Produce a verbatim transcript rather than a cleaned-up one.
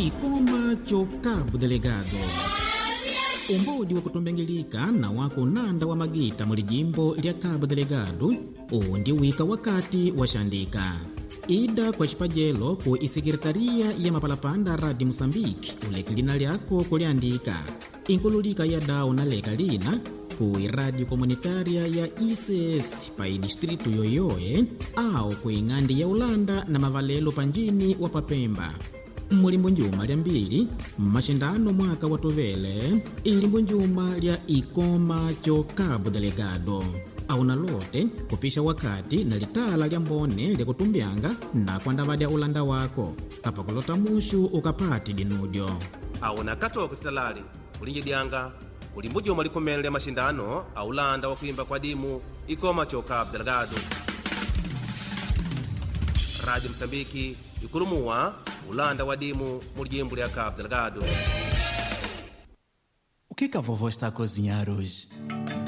Ikoma cho Cabo Delgado. Umbodi wa kutumbengilika na wako nanda wa magita muli jimbo lya Cabo Delgado undi wika wakati washandika. Ida kwa shipajelo ku isekiretaria ya mapalapanda radi Mosambiki ulekilina lyako kuliandika. Inkululika ya dao na leka lina ku radio komunitaria ya I C S pa distritu yoyoye au ku ingandi ya Ulanda na mavalelo panjini wa Papemba. Mulimbo njuma lya mbili, mashindano mwaka watuvele, ilimbo njuma lya Ikoma cho Cabo Delgado. Auna lote kupisha wakati na litala lya mbone lya kutumbianga na kwandavadya Ulanda wako. Hapa kulota mushu ukapati dinudio. Auna kato kutitalali, ulinje dianga, ulimbo njuma likumele lya mashindano, Ulanda wakuimba kwa dimu, Ikoma cho Cabo Delgado. Radio Mosambiki, ikurumuwa, Ulanda wadimu mulijimbo lya Cabo Delgado. O que que a vovó está a cozinhar hoje?